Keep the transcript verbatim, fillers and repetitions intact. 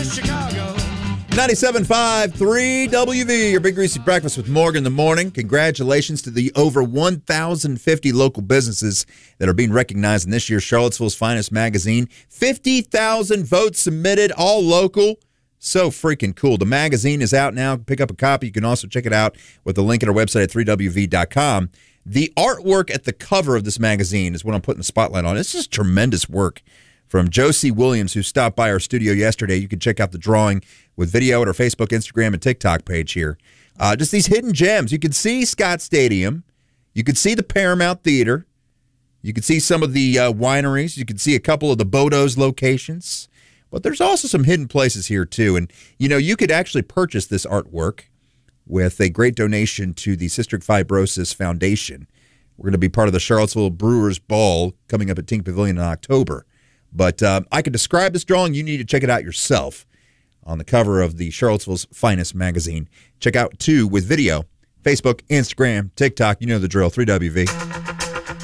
ninety-seven point five, three W V, your Big Greasy Breakfast with Morgan in the morning. Congratulations to the over one thousand fifty local businesses that are being recognized in this year's Charlottesville's Finest magazine. fifty thousand votes submitted, all local. So freaking cool. The magazine is out now. Pick up a copy. You can also check it out with the link at our website at three W V dot com. The artwork at the cover of this magazine is what I'm putting the spotlight on. This is tremendous work from Josie Williams, who stopped by our studio yesterday. You can check out the drawing with video at our Facebook, Instagram, and TikTok page here. Uh, just these hidden gems. You can see Scott Stadium. You can see the Paramount Theater. You can see some of the uh, wineries. You can see a couple of the Bodo's locations. But there's also some hidden places here, too. And, you know, you could actually purchase this artwork with a great donation to the Cystic Fibrosis Foundation. We're going to be part of the Charlottesville Brewers Ball coming up at Tink Pavilion in October. But uh, I can describe this drawing. You need to check it out yourself on the cover of the Charlottesville's Finest magazine. Check out, too, with video, Facebook, Instagram, TikTok. You know the drill, three W V.